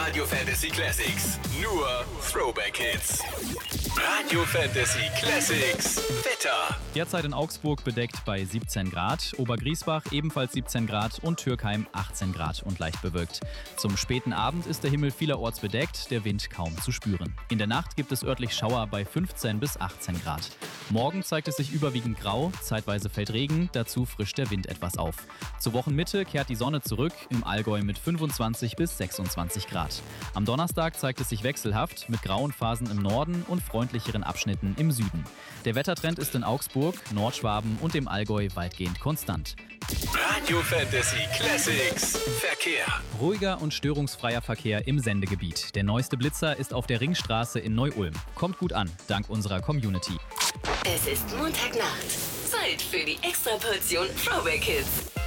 Radio Fantasy Classics. Nur Throwback Hits. Radio Fantasy Classics. Wetter. Derzeit in Augsburg bedeckt bei 17 Grad, Obergriesbach ebenfalls 17 Grad und Türkheim 18 Grad und leicht bewölkt. Zum späten Abend ist der Himmel vielerorts bedeckt, der Wind kaum zu spüren. In der Nacht gibt es örtlich Schauer bei 15 bis 18 Grad. Morgen zeigt es sich überwiegend grau, zeitweise fällt Regen, dazu frischt der Wind etwas auf. Zur Wochenmitte kehrt die Sonne zurück, im Allgäu mit 25 bis 26 Grad. Am Donnerstag zeigt es sich wechselhaft mit grauen Phasen im Norden und freundlicheren Abschnitten im Süden. Der Wettertrend ist in Augsburg, Nordschwaben und dem Allgäu weitgehend konstant. Radio Fantasy Classics. Verkehr. Ruhiger und störungsfreier Verkehr im Sendegebiet. Der neueste Blitzer ist auf der Ringstraße in Neu-Ulm. Kommt gut an, dank unserer Community. Es ist Montagnacht. Zeit für die Extraportion Throwback Hits.